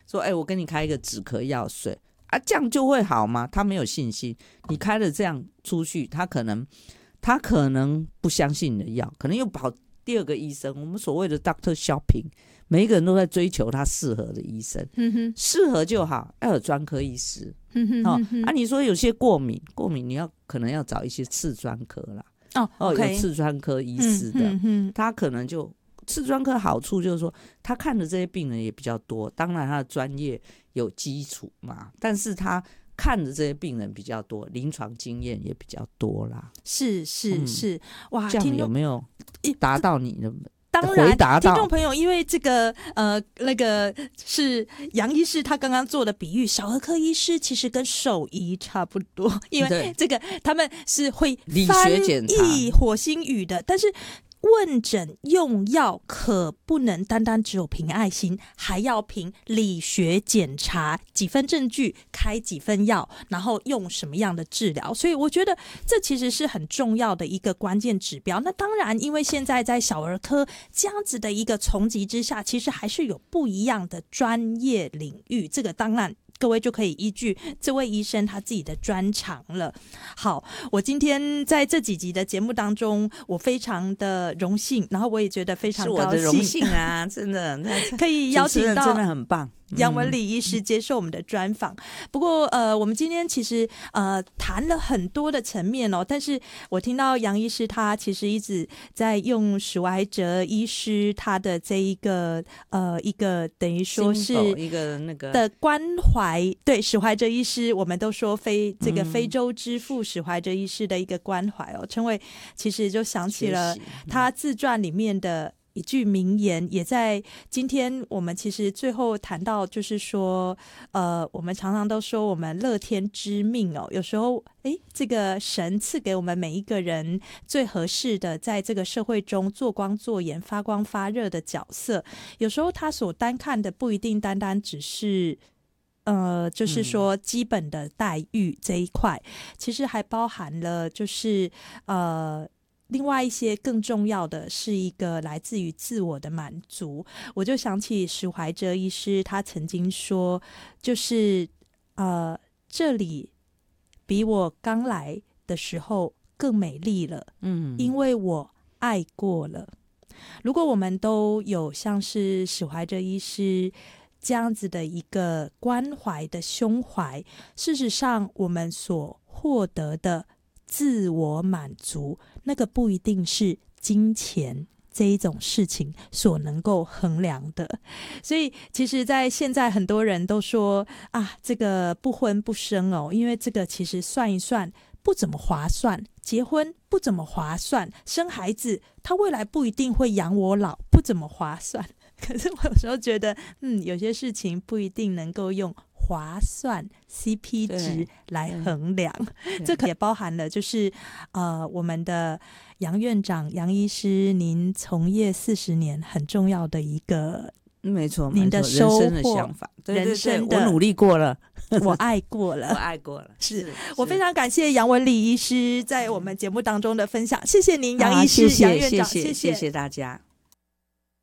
说我给你开一个止咳药水啊，这样就会好吗？他没有信心，你开了这样出去，他可能不相信你的药，可能又跑第二个医生。我们所谓的 Doctor Shopping， 每一个人都在追求他适合的医生，适合就好，要有专科医师。你说有些过敏你可能要找一些次专科啦。 okay， 有次专科医师的，他可能就次专科好处就是说，他看的这些病人也比较多，当然他的专业有基础嘛，但是他看的这些病人比较多，临床经验也比较多啦。 是，哇， 这样有没有达到你的？ 当然，听众朋友，因为这个那个是杨医师他刚刚做的比喻，小儿科医师其实跟兽医差不多，因为这个他们是会翻译火星语的，但是问诊用药可不能单单只有凭爱心，还要凭理学检查，几分证据开几分药，然后用什么样的治疗。所以我觉得这其实是很重要的一个关键指标。那当然因为现在在小儿科这样子的一个丛集之下，其实还是有不一样的专业领域，这个当然各位就可以依据这位医生他自己的专长了。好，我今天在这几集的节目当中，我非常的荣幸，然后我也觉得非常高兴， 是我的荣幸啊，真的可以邀请到真的很棒杨文礼医师接受我们的专访。不过我们今天其实谈了很多的层面哦，但是我听到杨医师他其实一直在用史怀哲医师他的这一个一个等于说是一个那个的关怀，对史怀哲医师，我们都说这个非洲之父史怀哲医师的一个关怀哦，陈伟其实就想起了他自传里面的一句名言，也在今天我们其实最后谈到，就是说我们常常都说我们乐天知命哦，有时候这个神赐给我们每一个人最合适的在这个社会中做光做盐发光发热的角色，有时候他所单看的不一定单单只是就是说基本的待遇这一块，其实还包含了就是另外一些更重要的是一个来自于自我的满足。我就想起史怀哲医师他曾经说，就是这里比我刚来的时候更美丽了，因为我爱过了。如果我们都有像是史怀哲医师这样子的一个关怀的胸怀，事实上我们所获得的自我满足，那个不一定是金钱这一种事情所能够衡量的。所以其实在现在很多人都说这个不婚不生哦，因为这个其实算一算不怎么划算，结婚不怎么划算，生孩子他未来不一定会养我老，不怎么划算。可是我有时候觉得有些事情不一定能够用划算 CP 值来衡量，这可也包含了就是我们的杨院长杨医师您从业40年很重要的一个没错， 您的收获， 人生的想法， 人生的我努力过了， 我爱过了， 我爱过了， 是我非常感谢杨文礼医师在我们节目当中的分享，谢谢您杨医师， 谢谢杨院长， 谢谢大家。